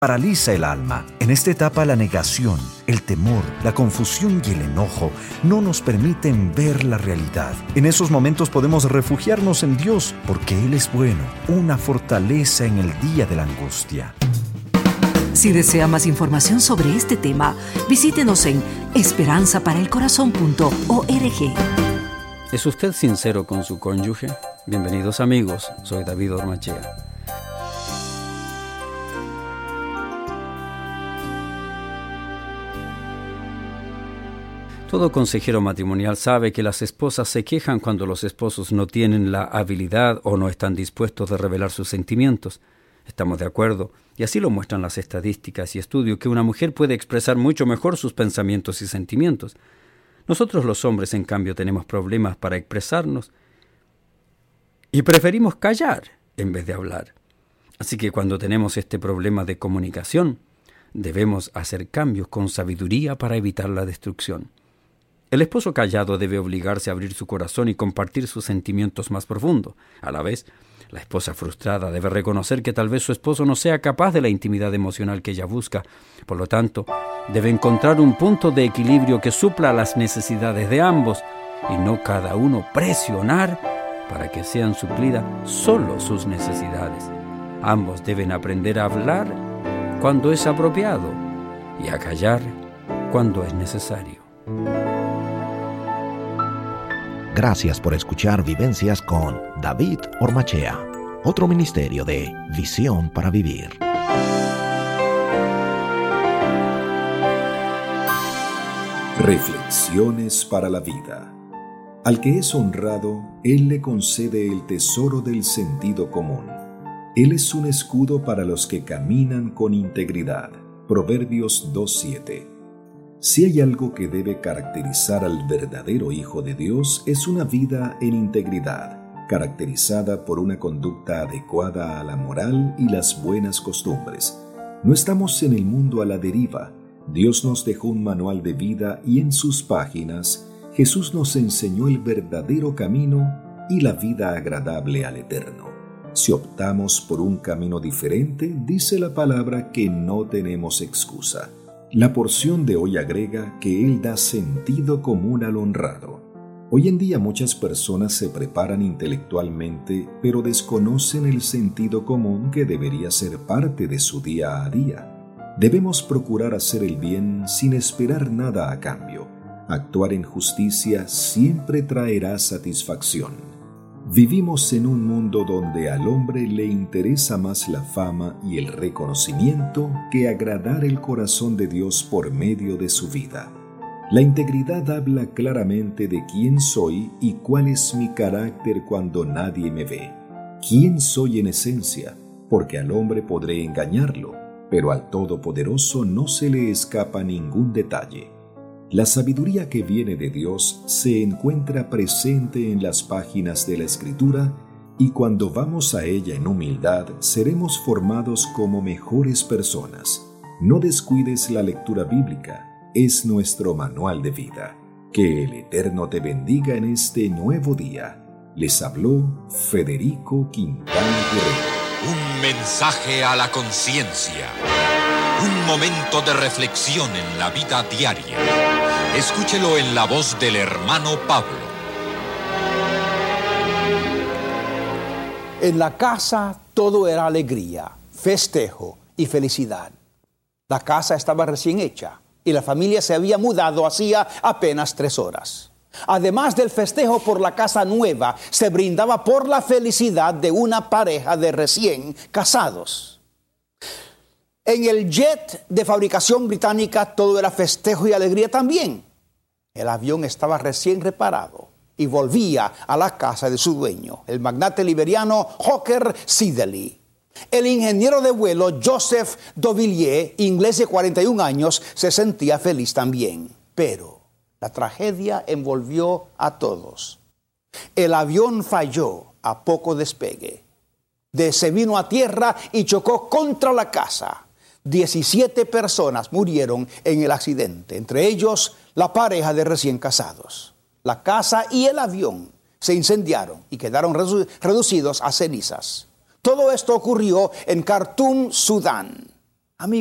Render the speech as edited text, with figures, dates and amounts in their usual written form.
paraliza el alma. En esta etapa la negación, el temor, la confusión y el enojo no nos permiten ver la realidad. En esos momentos podemos refugiarnos en Dios porque Él es bueno, una fortaleza en el día de la angustia. Si desea más información sobre este tema, visítenos en esperanzaparaelcorazon.org. ¿Es usted sincero con su cónyuge? Bienvenidos amigos, soy David Ormachea. Todo consejero matrimonial sabe que las esposas se quejan cuando los esposos no tienen la habilidad o no están dispuestos a revelar sus sentimientos. Estamos de acuerdo, y así lo muestran las estadísticas y estudios, que una mujer puede expresar mucho mejor sus pensamientos y sentimientos. Nosotros los hombres, en cambio, tenemos problemas para expresarnos y preferimos callar en vez de hablar. Así que cuando tenemos este problema de comunicación, debemos hacer cambios con sabiduría para evitar la destrucción. El esposo callado debe obligarse a abrir su corazón y compartir sus sentimientos más profundos. A la vez, la esposa frustrada debe reconocer que tal vez su esposo no sea capaz de la intimidad emocional que ella busca. Por lo tanto, debe encontrar un punto de equilibrio que supla las necesidades de ambos y no cada uno presionar para que sean suplidas solo sus necesidades. Ambos deben aprender a hablar cuando es apropiado y a callar cuando es necesario. Gracias por escuchar Vivencias con David Ormachea, otro ministerio de Visión para Vivir. Reflexiones para la vida. Al que es honrado, Él le concede el tesoro del sentido común. Él es un escudo para los que caminan con integridad. Proverbios 2:7. Si hay algo que debe caracterizar al verdadero Hijo de Dios, es una vida en integridad, caracterizada por una conducta adecuada a la moral y las buenas costumbres. No estamos en el mundo a la deriva. Dios nos dejó un manual de vida y en sus páginas Jesús nos enseñó el verdadero camino y la vida agradable al Eterno. Si optamos por un camino diferente, dice la palabra que no tenemos excusa. La porción de hoy agrega que Él da sentido común al honrado. Hoy en día muchas personas se preparan intelectualmente, pero desconocen el sentido común que debería ser parte de su día a día. Debemos procurar hacer el bien sin esperar nada a cambio. Actuar en justicia siempre traerá satisfacción. Vivimos en un mundo donde al hombre le interesa más la fama y el reconocimiento que agradar el corazón de Dios por medio de su vida. La integridad habla claramente de quién soy y cuál es mi carácter cuando nadie me ve. ¿Quién soy en esencia? Porque al hombre podré engañarlo, pero al Todopoderoso no se le escapa ningún detalle. La sabiduría que viene de Dios se encuentra presente en las páginas de la Escritura y cuando vamos a ella en humildad seremos formados como mejores personas. No descuides la lectura bíblica, es nuestro manual de vida. Que el Eterno te bendiga en este nuevo día. Les habló Federico Quintana Guerrero. Un mensaje a la conciencia. Un momento de reflexión en la vida diaria. Escúchelo en la voz del hermano Pablo. En la casa todo era alegría, festejo y felicidad. La casa estaba recién hecha y la familia se había mudado hacía apenas 3 horas. Además del festejo por la casa nueva, se brindaba por la felicidad de una pareja de recién casados. En el jet de fabricación británica todo era festejo y alegría también. El avión estaba recién reparado y volvía a la casa de su dueño, el magnate liberiano Hawker Siddeley. El ingeniero de vuelo Joseph Dovillier, inglés de 41 años, se sentía feliz también. Pero la tragedia envolvió a todos. El avión falló a poco despegue. Se vino a tierra y chocó contra la casa. 17 personas murieron en el accidente, entre ellos la pareja de recién casados. La casa y el avión se incendiaron y quedaron reducidos a cenizas. Todo esto ocurrió en Khartoum, Sudán.